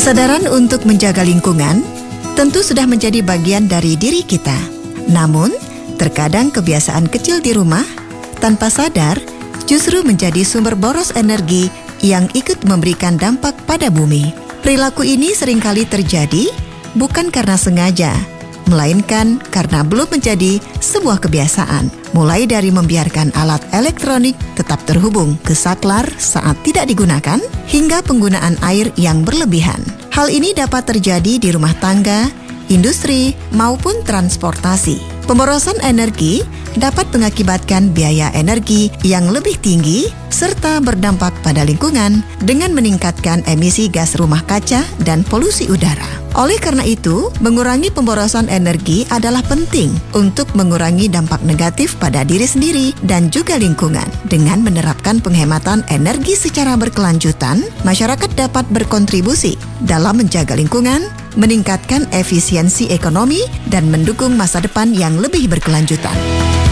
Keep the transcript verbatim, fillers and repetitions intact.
Kesadaran untuk menjaga lingkungan tentu sudah menjadi bagian dari diri kita. Namun, terkadang kebiasaan kecil di rumah tanpa sadar justru menjadi sumber boros energi yang ikut memberikan dampak pada bumi. Perilaku ini seringkali terjadi bukan karena sengaja, melainkan karena belum menjadi sebuah kebiasaan. Mulai dari membiarkan alat elektronik tetap terhubung ke saklar saat tidak digunakan, hingga penggunaan air yang berlebihan. Hal ini dapat terjadi di rumah tangga, industri, maupun transportasi. Pemborosan energi dapat mengakibatkan biaya energi yang lebih tinggi serta berdampak pada lingkungan dengan meningkatkan emisi gas rumah kaca dan polusi udara. Oleh karena itu, mengurangi pemborosan energi adalah penting untuk mengurangi dampak negatif pada diri sendiri dan juga lingkungan. Dengan menerapkan penghematan energi secara berkelanjutan, masyarakat dapat berkontribusi dalam menjaga lingkungan, meningkatkan efisiensi ekonomi, dan mendukung masa depan yang lebih berkelanjutan.